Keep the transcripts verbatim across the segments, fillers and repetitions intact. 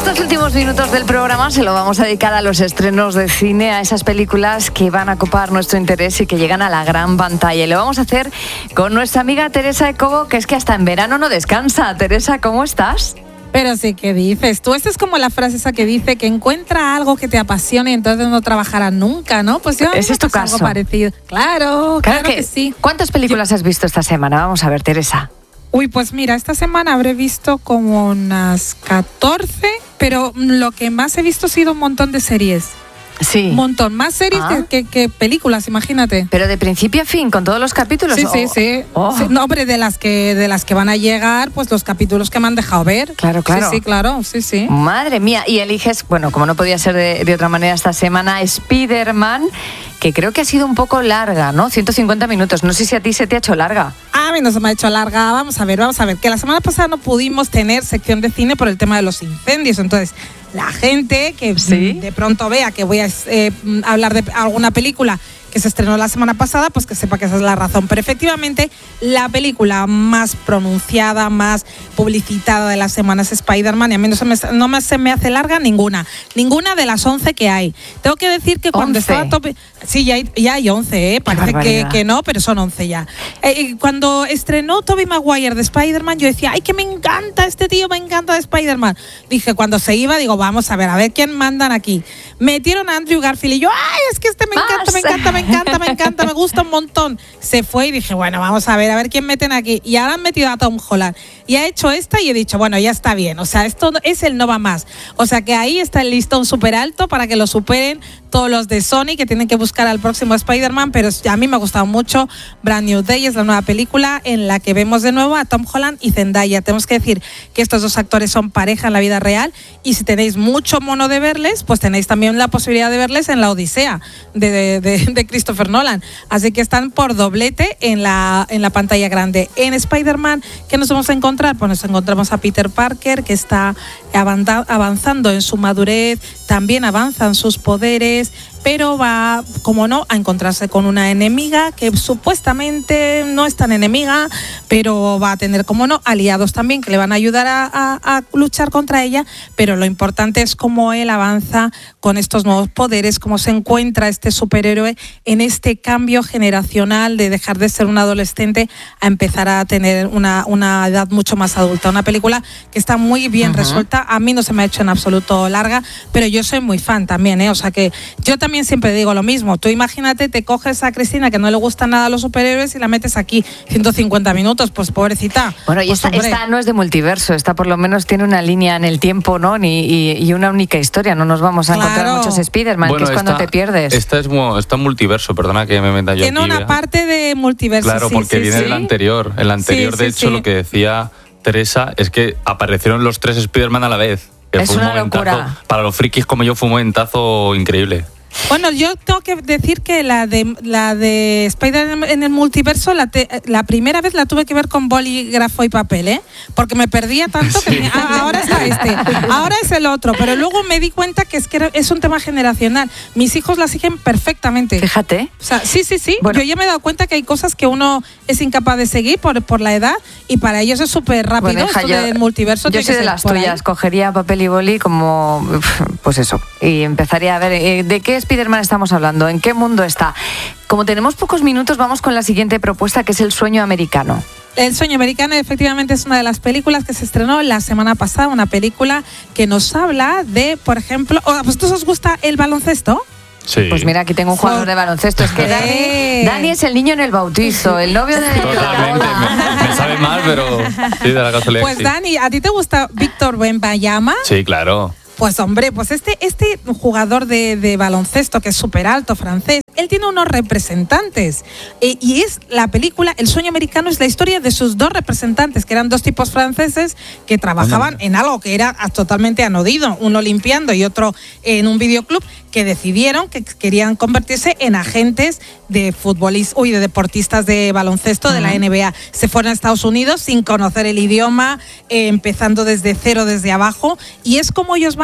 Estos últimos minutos del programa se lo vamos a dedicar a los estrenos de cine, a esas películas que van a copar nuestro interés y que llegan a la gran pantalla. Y lo vamos a hacer con nuestra amiga Teresa de Cobo, que es que hasta en verano no descansa. Teresa, ¿cómo estás? Pero sí, ¿qué dices? Tú, esta es como la frase esa que dice que encuentra algo que te apasione y entonces no trabajarás nunca, ¿no? Pues yo ¿Ese es tu caso? Algo parecido. Claro, claro, claro que, que sí. ¿Cuántas películas yo... has visto esta semana? Vamos a ver, Teresa. Uy, pues mira, esta semana habré visto como unas catorce, pero lo que más he visto ha sido un montón de series. Sí. Un montón, más series ah. que, que, que películas, imagínate. Pero de principio a fin, con todos los capítulos. Sí, oh. sí, sí. Oh. sí. No, hombre, de las que de las que van a llegar, pues los capítulos que me han dejado ver. Claro, claro. Sí, sí, claro, sí, sí. Madre mía, y eliges, bueno, como no podía ser de, de otra manera esta semana, Spider-Man, que creo que ha sido un poco larga, ¿no? ciento cincuenta minutos. No sé si a ti se te ha hecho larga. A mí no se me ha hecho larga. Vamos a ver, vamos a ver. Que la semana pasada no pudimos tener sección de cine por el tema de los incendios. Entonces, la gente que ¿Sí? de pronto vea que voy a eh, hablar de alguna película que se estrenó la semana pasada, pues que sepa que esa es la razón. Pero efectivamente, la película más pronunciada, más publicitada de la semana es Spider-Man, y a mí no, se me, no me, se me hace larga ninguna. Ninguna de las once que hay. Tengo que decir que cuando once. estaba tope... Sí, ya hay, ya hay once, ¿eh? Parece que, que no, pero son once ya. Eh, cuando estrenó Tobey Maguire de Spider-Man, yo decía, ¡ay, que me encanta este tío, me encanta de Spider-Man! Dije, cuando se iba, digo, vamos a ver, a ver quién mandan aquí. Metieron a Andrew Garfield y yo, ¡ay, es que este me encanta, me encanta, me Me encanta, me encanta, me gusta un montón! Se fue y dije, bueno, vamos a ver, a ver quién meten aquí. Y ahora han metido a Tom Holland. Y ha hecho esta y he dicho, bueno, ya está bien. O sea, esto es el no va más. O sea, que ahí está el listón súper alto para que lo superen todos los de Sony, que tienen que buscar al próximo Spider-Man. Pero a mí me ha gustado mucho. Brand New Day es la nueva película en la que vemos de nuevo a Tom Holland y Zendaya. Tenemos que decir que estos dos actores son pareja en la vida real. Y si tenéis mucho mono de verles, pues tenéis también la posibilidad de verles en la Odisea de, de, de, de Christopher Nolan. Así que están por doblete en la, en la pantalla grande. En Spider-Man, ¿qué nos vamos a encontrar? Pues nos encontramos a Peter Parker, que está avanzando en su madurez, también avanzan sus poderes, pero va, como no, a encontrarse con una enemiga que supuestamente no es tan enemiga, pero va a tener, como no, aliados también que le van a ayudar a, a, a luchar contra ella. Pero lo importante es cómo él avanza con estos nuevos poderes, cómo se encuentra este superhéroe en este cambio generacional de dejar de ser un adolescente a empezar a tener una, una edad mucho más adulta. Una película que está muy bien uh-huh. resuelta. A mí no se me ha hecho en absoluto larga, pero yo soy muy fan también, ¿eh? O sea que yo también También siempre digo lo mismo. Tú imagínate, te coges a Cristina, que no le gustan nada los superhéroes, y la metes aquí ciento cincuenta minutos, pues pobrecita. Bueno, y pues, esta, esta no es de multiverso, esta por lo menos tiene una línea en el tiempo, ¿no? Ni, y, y una única historia. No nos vamos a claro. encontrar muchos Spider-Man, bueno, que es cuando esta, te pierdes. Esta es está multiverso, perdona que me meta yo tiene aquí. Tiene una ¿verdad? parte de multiverso. Claro, sí, porque sí, viene sí. del anterior. El anterior, sí, de sí, hecho, sí. lo que decía Teresa es que aparecieron los tres Spider-Man a la vez. Que es fue un una momentazo, locura. Para los frikis como yo fue un momentazo increíble. Bueno, yo tengo que decir que la de la de Spider-Man en el multiverso, la, te, la primera vez la tuve que ver con bolígrafo y papel, ¿eh? Porque me perdía tanto que sí. me, ah, ahora está este, ahora es el otro, pero luego me di cuenta que es que es un tema generacional. Mis hijos la siguen perfectamente. Fíjate. O sea, sí, sí, sí. Bueno. Yo ya me he dado cuenta que hay cosas que uno es incapaz de seguir por, por la edad, y para ellos es súper rápido. Bueno, hija, esto yo, del multiverso. Yo soy de las tuyas, ahí. Cogería papel y boli como, pues eso, y empezaría a ver de qué Spider-Man estamos hablando. Hablando, ¿en qué mundo está? Como tenemos pocos minutos, vamos con la siguiente propuesta, que es El sueño americano. El sueño americano efectivamente es una de las películas que se estrenó la semana pasada, una película que nos habla de, por ejemplo, ¿a vosotros os gusta el baloncesto? Sí. Pues mira, aquí tengo un jugador de baloncesto. Es que Dani, Dani es el niño en el bautizo, el novio de... Totalmente, me, me sabe mal, pero sí, de la casualidad. Pues sí. Dani, ¿a ti te gusta Víctor Wembanyama? Sí, claro. Pues hombre, pues este, este jugador de, de baloncesto que es súper alto, francés, él tiene unos representantes, eh, y es la película El sueño americano, es la historia de sus dos representantes, que eran dos tipos franceses que trabajaban en algo que era totalmente anodino, uno limpiando y otro en un videoclub, que decidieron que querían convertirse en agentes de futbolistas, uy, de deportistas de baloncesto uh-huh. de la N B A. Se fueron a Estados Unidos sin conocer el idioma, eh, empezando desde cero, desde abajo, y es como ellos van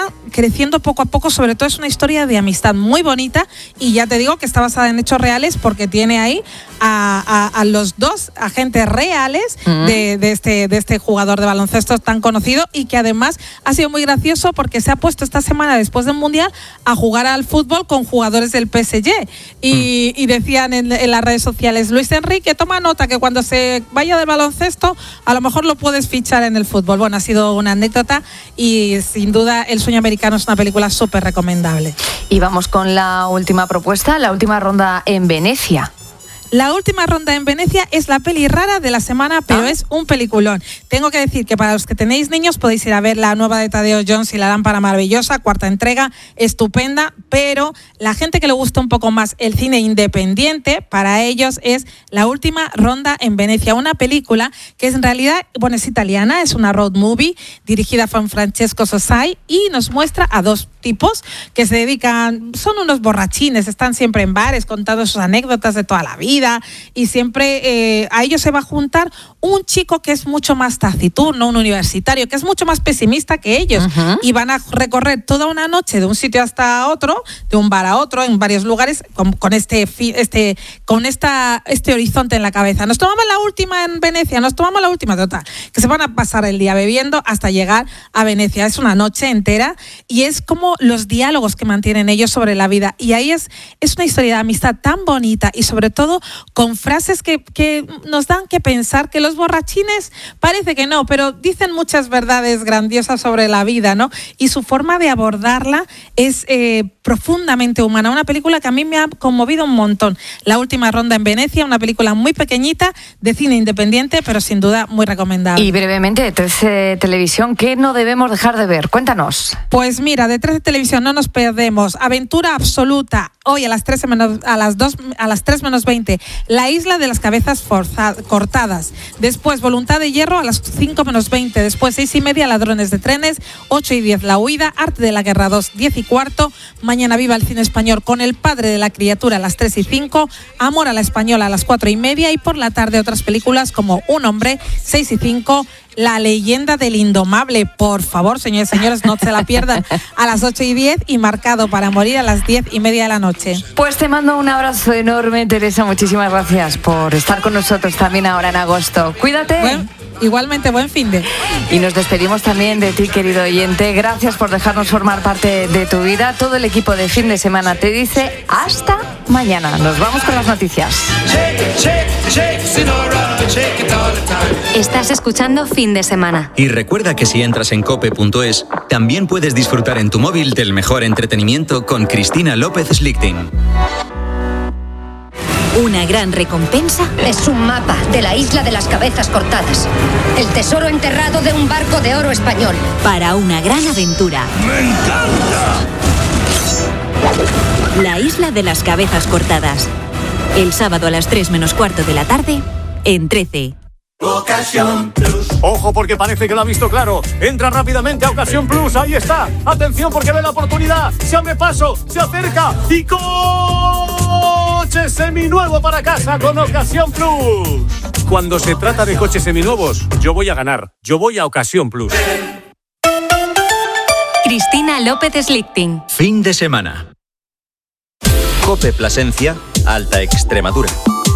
va creciendo poco a poco, sobre todo es una historia de amistad muy bonita y ya te digo que está basada en hechos reales porque tiene ahí a, a, a los dos agentes reales uh-huh. de, de, este, de este jugador de baloncesto tan conocido y que además ha sido muy gracioso porque se ha puesto esta semana después del Mundial a jugar al fútbol con jugadores del P S G y, uh-huh. y decían en, en las redes sociales, Luis Enrique, toma nota que cuando se vaya del baloncesto a lo mejor lo puedes fichar en el fútbol. Bueno, ha sido una anécdota y sin duda El sueño americano es una película súper recomendable. Y vamos con la última propuesta, la última ronda en Venecia. La última ronda en Venecia es la peli rara de la semana, pero ah. es un peliculón. Tengo que decir que para los que tenéis niños podéis ir a ver la nueva de Tadeo Jones y la lámpara maravillosa, cuarta entrega, estupenda, pero la gente que le gusta un poco más el cine independiente, para ellos es La última ronda en Venecia, una película que es en realidad, bueno, es italiana, es una road movie dirigida por Francesco Sosai y nos muestra a dos tipos que se dedican, son unos borrachines, están siempre en bares contando sus anécdotas de toda la vida y siempre eh, a ellos se va a juntar un chico que es mucho más taciturno, un universitario que es mucho más pesimista que ellos uh-huh. y van a recorrer toda una noche de un sitio hasta otro, de un bar a otro, en varios lugares con, con este este con esta este horizonte en la cabeza. Nos tomamos la última en Venecia, nos tomamos la última total, que se van a pasar el día bebiendo hasta llegar a Venecia. Es una noche entera y es como los diálogos que mantienen ellos sobre la vida y ahí es es una historia de amistad tan bonita y sobre todo con frases que, que nos dan que pensar, que los borrachines parece que no, pero dicen muchas verdades grandiosas sobre la vida, ¿no? Y su forma de abordarla es eh, profundamente humana. Una película que a mí me ha conmovido un montón. La última ronda en Venecia, una película muy pequeñita, de cine independiente, pero sin duda muy recomendable. Y brevemente, de trece Televisión, ¿qué no debemos dejar de ver? Cuéntanos. Pues mira, de trece Televisión no nos perdemos. Aventura absoluta. Hoy a las tres menos, a las dos, a las tres menos veinte, La isla de las cabezas forza, cortadas. Después, Voluntad de hierro a las cinco menos veinte. Después, seis y media, Ladrones de trenes. ocho y diez, La huida. Arte de la guerra dos, diez y cuarto. Mañana viva el cine español con El padre de la criatura a las tres y cinco. Amor a la española a las cuatro y media. Y por la tarde otras películas como Un hombre, seis y cinco. La leyenda del indomable, por favor, señores y señores, no se la pierdan, a las ocho y diez y Marcado para morir a las diez y media de la noche. Pues te mando un abrazo enorme, Teresa, muchísimas gracias por estar con nosotros también ahora en agosto. Cuídate. Buen, igualmente, buen fin de. Y nos despedimos también de ti, querido oyente. Gracias por dejarnos formar parte de tu vida. Todo el equipo de Fin de Semana te dice hasta mañana. Nos vamos con las noticias. Estás escuchando Fin de Semana. Y recuerda que si entras en cope punto es, también puedes disfrutar en tu móvil del mejor entretenimiento con Cristina López Slichting. Una gran recompensa es un mapa de la isla de las cabezas cortadas. El tesoro enterrado de un barco de oro español. Para una gran aventura. ¡Me encanta! La isla de las cabezas cortadas. El sábado a las tres menos cuarto de la tarde en trece. Ocasión Plus. Ojo porque parece que lo ha visto claro. Entra rápidamente a Ocasión Plus. Ahí está. Atención porque ve la oportunidad. Se abre paso. Se acerca. Y coche seminuevo para casa con Ocasión Plus. Cuando se trata de coches seminuevos, yo voy a ganar. Yo voy a Ocasión Plus. Cristina López Slichting. Fin de semana. Cope Plasencia, Alta Extremadura.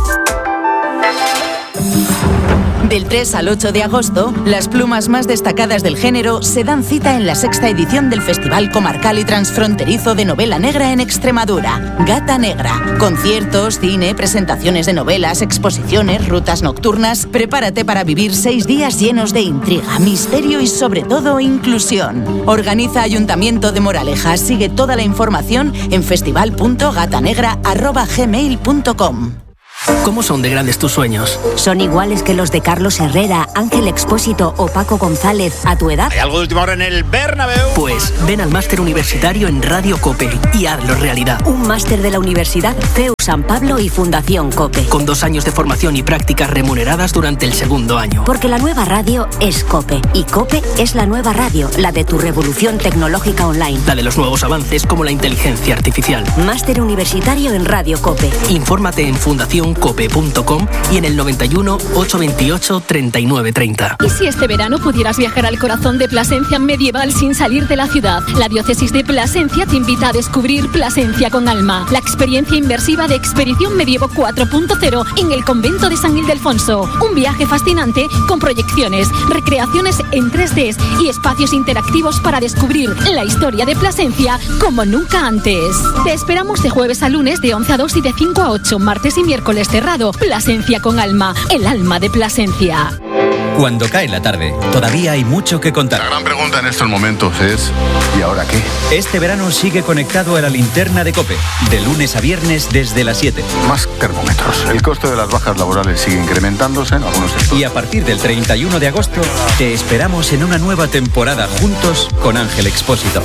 Del tres al ocho de agosto, las plumas más destacadas del género se dan cita en la sexta edición del Festival Comarcal y Transfronterizo de Novela Negra en Extremadura, Gata Negra. Conciertos, cine, presentaciones de novelas, exposiciones, rutas nocturnas. Prepárate para vivir seis días llenos de intriga, misterio y sobre todo inclusión. Organiza Ayuntamiento de Moraleja. Sigue toda la información en festival punto gatanegra arroba gmail punto com. ¿Cómo son de grandes tus sueños? ¿Son iguales que los de Carlos Herrera, Ángel Expósito o Paco González a tu edad? ¿Hay algo de última hora en el Bernabéu? Pues ven al máster universitario en Radio Cope y hazlo realidad. Un máster de la Universidad C E U San Pablo y Fundación COPE. Con dos años de formación y prácticas remuneradas durante el segundo año. Porque la nueva radio es COPE. Y COPE es la nueva radio, la de tu revolución tecnológica online. La de los nuevos avances como la inteligencia artificial. Máster universitario en Radio COPE. Infórmate en fundación cope punto com y en el noventa y uno, ochocientos veintiocho, treinta y nueve treinta. ¿Y si este verano pudieras viajar al corazón de Plasencia medieval sin salir de la ciudad? La diócesis de Plasencia te invita a descubrir Plasencia con alma, la experiencia inmersiva de Expedición Medievo cuatro punto cero en el convento de San Ildefonso. Un viaje fascinante con proyecciones, recreaciones en tres D y espacios interactivos para descubrir la historia de Plasencia como nunca antes. Te esperamos de jueves a lunes de once a dos y de cinco a ocho, martes y miércoles cerrado. Plasencia con alma, el alma de Plasencia. Cuando cae la tarde, todavía hay mucho que contar. La gran pregunta en estos momentos es ¿y ahora qué? Este verano sigue conectado a la linterna de COPE, de lunes a viernes desde las siete. Más termómetros. El coste de las bajas laborales sigue incrementándose en algunos sectores. Y a partir del treinta y uno de agosto, te esperamos en una nueva temporada juntos con Ángel Expósito.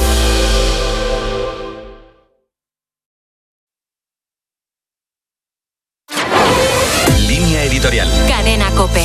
Línea editorial. Cadena COPE.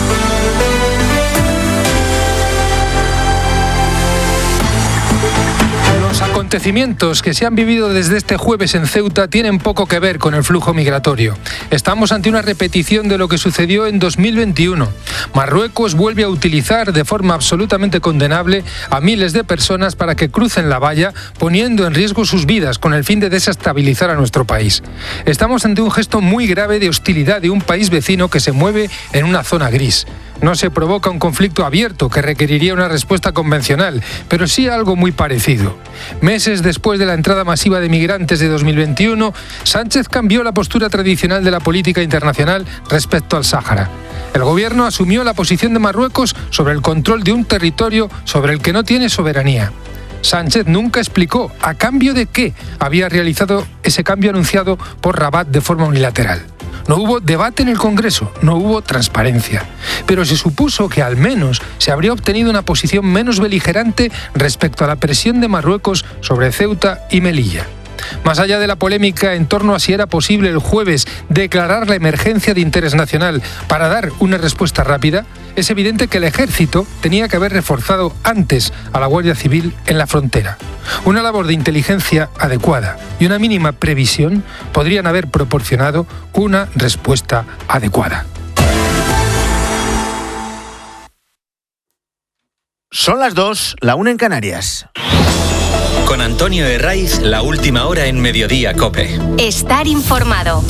Los acontecimientos que se han vivido desde este jueves en Ceuta tienen poco que ver con el flujo migratorio. Estamos ante una repetición de lo que sucedió en dos mil veintiuno. Marruecos vuelve a utilizar de forma absolutamente condenable a miles de personas para que crucen la valla, poniendo en riesgo sus vidas con el fin de desestabilizar a nuestro país. Estamos ante un gesto muy grave de hostilidad de un país vecino que se mueve en una zona gris. No se provoca un conflicto abierto que requeriría una respuesta convencional, pero sí algo muy parecido. Meses después de la entrada masiva de migrantes de dos mil veintiuno, Sánchez cambió la postura tradicional de la política internacional respecto al Sáhara. El gobierno asumió la posición de Marruecos sobre el control de un territorio sobre el que no tiene soberanía. Sánchez nunca explicó a cambio de qué había realizado ese cambio anunciado por Rabat de forma unilateral. No hubo debate en el Congreso, no hubo transparencia. Pero se supuso que al menos se habría obtenido una posición menos beligerante respecto a la presión de Marruecos sobre Ceuta y Melilla. Más allá de la polémica en torno a si era posible el jueves declarar la emergencia de interés nacional para dar una respuesta rápida, es evidente que el ejército tenía que haber reforzado antes a la Guardia Civil en la frontera. Una labor de inteligencia adecuada y una mínima previsión podrían haber proporcionado una respuesta adecuada. Son las dos, la una en Canarias. Con Antonio Herraiz, la última hora en Mediodía COPE. Estar informado.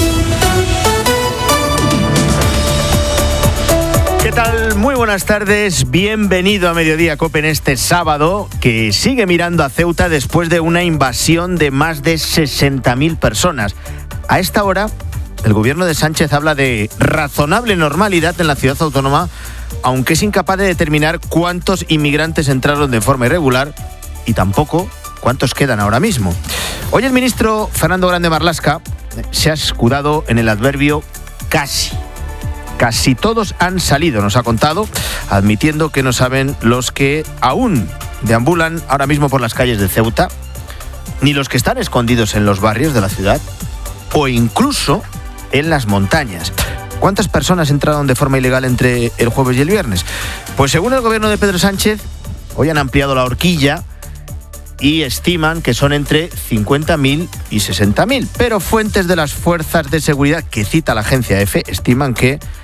¿Qué tal? Muy buenas tardes. Bienvenido a Mediodía COPE en este sábado, que sigue mirando a Ceuta después de una invasión de más de sesenta mil personas. A esta hora, el gobierno de Sánchez habla de razonable normalidad en la ciudad autónoma, aunque es incapaz de determinar cuántos inmigrantes entraron de forma irregular y tampoco cuántos quedan ahora mismo. Hoy el ministro Fernando Grande Marlaska se ha escudado en el adverbio casi. Casi todos han salido, nos ha contado, admitiendo que no saben los que aún deambulan ahora mismo por las calles de Ceuta, ni los que están escondidos en los barrios de la ciudad, o incluso en las montañas. ¿Cuántas personas entraron de forma ilegal entre el jueves y el viernes? Pues según el gobierno de Pedro Sánchez, hoy han ampliado la horquilla y estiman que son entre cincuenta mil y sesenta mil. Pero fuentes de las fuerzas de seguridad que cita la agencia EFE estiman que